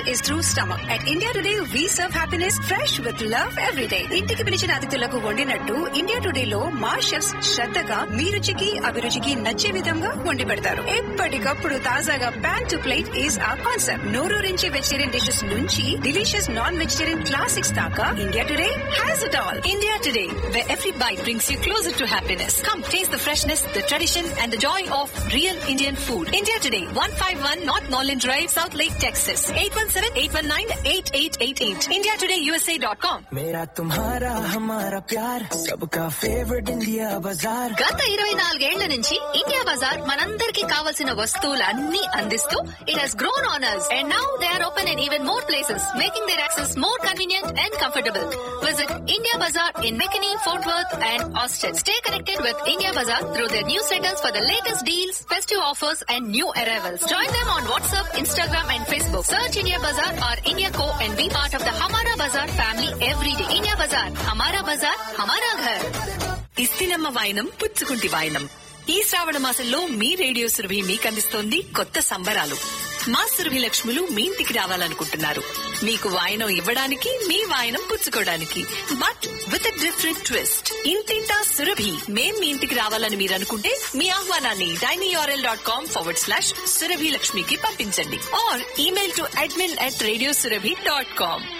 is through stomach. At India Today, we serve happiness fresh with love every day. ఇంటికి పిలిచిన అతిథులకు వండినట్టు India today లో మా chefs శ్రద్ధగా మీ రుచికి అభిరుచికి నచ్చే విధంగా వండి పెడతారు. ఎప్పటికప్పుడు తాజాగా ప్యాన్ టు ప్లేట్ ఈస్ ఆ కాన్సెప్ట్. నోరూరించి వెజిటేరియన్ డిషెస్ నుంచి డిలీషియస్ నాన్ వెజిటేరియన్ క్లాసిక్స్ దాకా India today has it all. India Today, where every bite brings you closer to happiness. Come taste the freshness, the tradition, and the joy of real Indian food. India Today, 151 North Norland Drive, South Lake, Texas. 817-819-8888. IndiaTodayUSA.com. मेरा तुम्हारा हमारा प्यार सबका favourite India बाजार. గత 24 ఏళ్ల నుంచి India Bazaar మనందరికీ కావాల్సిన వస్తువులన్నీ అందిస్తూ it has grown on us, and now they are open in even more places, making their access more convenient and comfortable. Visit India Bazaar in McKinney, Fort Worth, and Austin. Stay connected with India Bazaar through their newsletters for the latest deals, festive offers, and new arrivals. Join them on WhatsApp, Instagram, and Facebook. Search India Bazaar or India Co and be part of the Hamara Bazaar family every day. India Bazaar, Hamara Bazaar, Hamara Ghar. ఇస్తినమ్మ వాయనం పుచ్చుకుంటి వాయనం. ఈ శ్రావణ మాసంలో మీ radio Surabhi మీకు అందిస్తోంది కొత్త సంబరాలు. మా సురభి లక్ష్ములు మీ ఇంటికి రావాలనుకుంటున్నారు. మీకు వాయనం ఇవ్వడానికి, మీ వాయనం పుచ్చుకోవడానికి, but with a different twist. ఇంటింటా సురభి. మేం మీ ఇంటికి రావాలని మీరు అనుకుంటే మీ ఆహ్వానాన్ని tinyurl.com/సురభి లక్ష్మికి పంపించండి, ఆర్ ఈమెయిల్ టు admin@radiosurabhi.com.